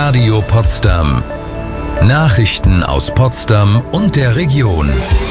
Radio Potsdam. Nachrichten aus Potsdam und der Region.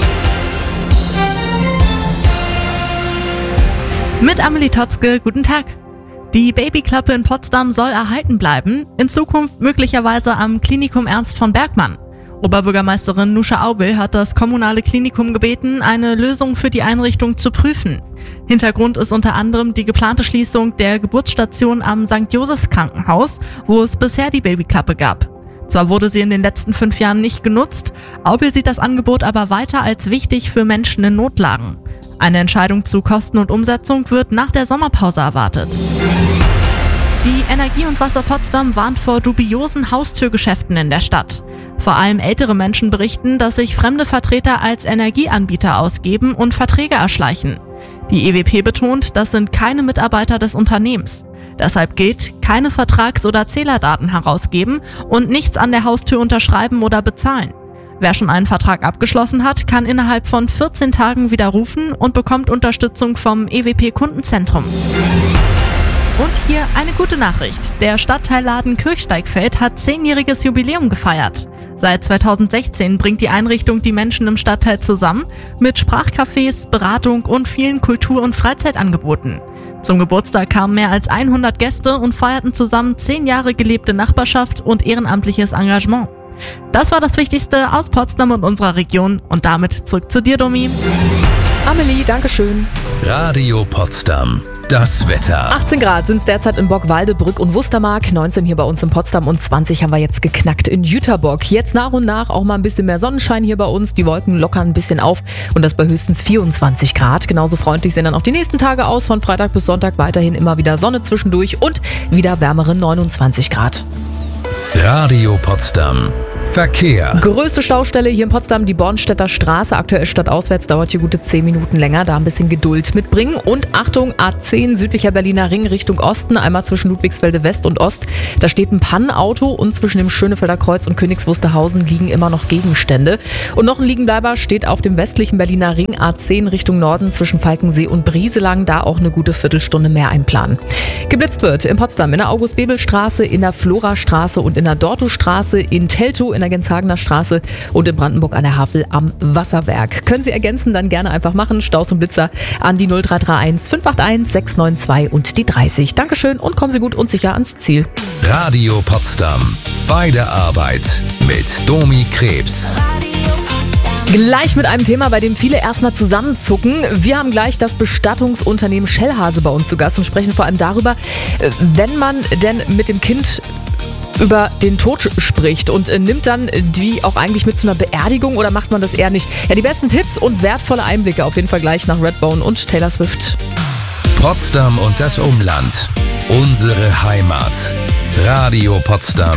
Mit Amelie Totzke, guten Tag. Die Babyklappe in Potsdam soll erhalten bleiben, in Zukunft möglicherweise am Klinikum Ernst von Bergmann. Oberbürgermeisterin Nuscha Aubel hat das kommunale Klinikum gebeten, eine Lösung für die Einrichtung zu prüfen. Hintergrund ist unter anderem die geplante Schließung der Geburtsstation am St. Josephs Krankenhaus, wo es bisher die Babyklappe gab. Zwar wurde sie in den letzten 5 Jahren nicht genutzt, Aubel sieht das Angebot aber weiter als wichtig für Menschen in Notlagen. Eine Entscheidung zu Kosten und Umsetzung wird nach der Sommerpause erwartet. Die Energie und Wasser Potsdam warnt vor dubiosen Haustürgeschäften in der Stadt. Vor allem ältere Menschen berichten, dass sich fremde Vertreter als Energieanbieter ausgeben und Verträge erschleichen. Die EWP betont, das sind keine Mitarbeiter des Unternehmens. Deshalb gilt, keine Vertrags- oder Zählerdaten herausgeben und nichts an der Haustür unterschreiben oder bezahlen. Wer schon einen Vertrag abgeschlossen hat, kann innerhalb von 14 Tagen widerrufen und bekommt Unterstützung vom EWP-Kundenzentrum. Und hier eine gute Nachricht. Der Stadtteilladen Kirchsteigfeld hat 10-jähriges Jubiläum gefeiert. Seit 2016 bringt die Einrichtung die Menschen im Stadtteil zusammen mit Sprachcafés, Beratung und vielen Kultur- und Freizeitangeboten. Zum Geburtstag kamen mehr als 100 Gäste und feierten zusammen 10 Jahre gelebte Nachbarschaft und ehrenamtliches Engagement. Das war das Wichtigste aus Potsdam und unserer Region. Und damit zurück zu dir, Domi. Amelie, Dankeschön. Radio Potsdam. Das Wetter. 18 Grad sind es derzeit in Borgwalde, Brück und Wustermark, 19 hier bei uns in Potsdam und 20 haben wir jetzt geknackt in Jüterbock. Jetzt nach und nach auch mal ein bisschen mehr Sonnenschein hier bei uns, die Wolken lockern ein bisschen auf und das bei höchstens 24 Grad. Genauso freundlich sehen dann auch die nächsten Tage aus, von Freitag bis Sonntag weiterhin immer wieder Sonne zwischendurch und wieder wärmere 29 Grad. Radio Potsdam. Verkehr. Größte Staustelle hier in Potsdam, die Bornstedter Straße. Aktuell stadtauswärts, dauert hier gute 10 Minuten länger. Da ein bisschen Geduld mitbringen. Und Achtung, A10, südlicher Berliner Ring Richtung Osten. Einmal zwischen Ludwigsfelde West und Ost. Da steht ein Pannenauto und zwischen dem Schönefelder Kreuz und Königs Wusterhausen liegen immer noch Gegenstände. Und noch ein Liegenbleiber steht auf dem westlichen Berliner Ring A10 Richtung Norden zwischen Falkensee und Brieselang. Da auch eine gute Viertelstunde mehr einplanen. Geblitzt wird in Potsdam in der August-Bebel-Straße, in der Florastraße und in der Dortostraße, in Teltow, in der Genshagener Straße und in Brandenburg an der Havel am Wasserwerk. Können Sie ergänzen, dann gerne einfach machen. Staus und Blitzer an die 0331 581 692 und die 30. Dankeschön und kommen Sie gut und sicher ans Ziel. Radio Potsdam. Bei der Arbeit mit Domi Krebs. Gleich mit einem Thema, bei dem viele erstmal zusammenzucken. Wir haben gleich das Bestattungsunternehmen Schellhase bei uns zu Gast und sprechen vor allem darüber, wenn man denn mit dem Kind über den Tod spricht und nimmt dann die auch eigentlich mit zu einer Beerdigung oder macht man das eher nicht? Ja, die besten Tipps und wertvolle Einblicke auf jeden Fall gleich nach Redbone und Taylor Swift. Potsdam und das Umland. Unsere Heimat. Radio Potsdam.